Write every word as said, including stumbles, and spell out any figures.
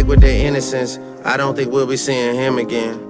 with their innocence. I don't think we'll be seeing him again.